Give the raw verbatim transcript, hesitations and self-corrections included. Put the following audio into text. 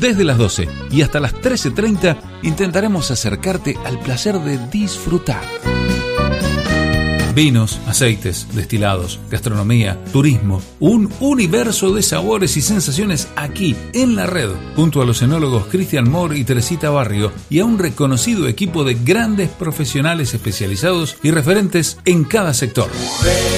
Desde las doce y hasta las trece treinta intentaremos acercarte al placer de disfrutar. Vinos, aceites, destilados, gastronomía, turismo, un universo de sabores y sensaciones aquí en la red, junto a los enólogos Cristian Moore y Teresita Barrio y a un reconocido equipo de grandes profesionales especializados y referentes en cada sector.